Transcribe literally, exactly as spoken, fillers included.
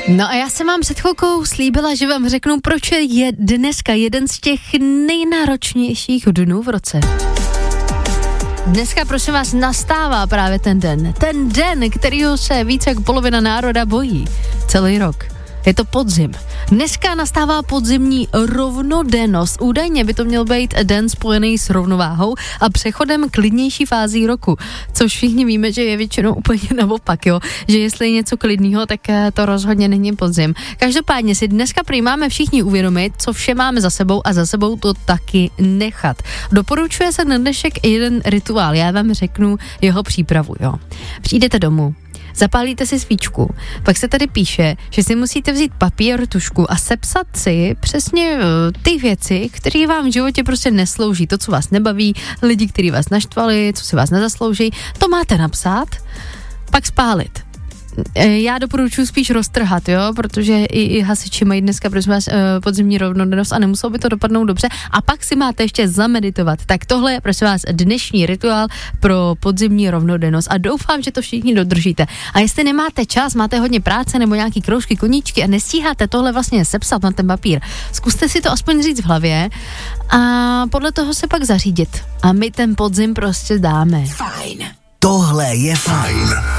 No a já jsem vám před chvilkou slíbila, že vám řeknu, proč je dneska jeden z těch nejnáročnějších dnů v roce. Dneska, prosím vás, nastává právě ten den. Ten den, kterýho se více jak polovina národa bojí. Celý rok. Je to podzim. Dneska nastává podzimní rovnodennost. Údajně by to měl být den spojený s rovnováhou a přechodem klidnější fází roku. Což všichni víme, že je většinou úplně naopak, jo. Že jestli je něco klidného, tak to rozhodně není podzim. Každopádně si dneska prý máme všichni uvědomit, co vše máme za sebou a za sebou to taky nechat. Doporučuje se na dnešek jeden rituál. Já vám řeknu jeho přípravu, jo. Přijdete domů. Zapálíte si svíčku, pak se tady píše, že si musíte vzít papír, tužku a sepsat si přesně ty věci, které vám v životě prostě neslouží, to, co vás nebaví, lidi, kteří vás naštvali, co si vás nezaslouží, to máte napsat, pak spálit. Já doporučuji spíš roztrhat, jo, protože i, i hasiči mají dneska, prosím vás, podzimní rovnodennost a nemuselo by to dopadnout dobře. A pak si máte ještě zameditovat. Tak tohle je, prosím vás, dnešní rituál pro podzimní rovnodennost a doufám, že to všichni dodržíte. A jestli nemáte čas, máte hodně práce nebo nějaký kroužky, koníčky a nestíháte tohle vlastně sepsat na ten papír, zkuste si to aspoň říct v hlavě a podle toho se pak zařídit. A my ten podzim prostě dáme. Fajn. Tohle je fajn.